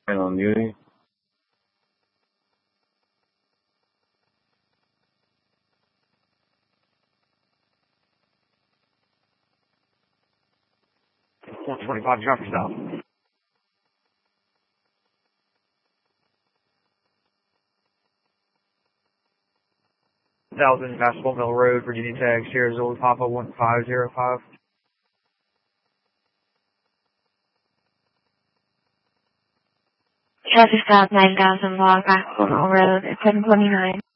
And on Muni. $425 truck stop. 1000 Basketball Mill Road, Virginia Tech, Sierra Zulu Papa 1505. Traffic stop 9000 block Basketball Mill Road at 729.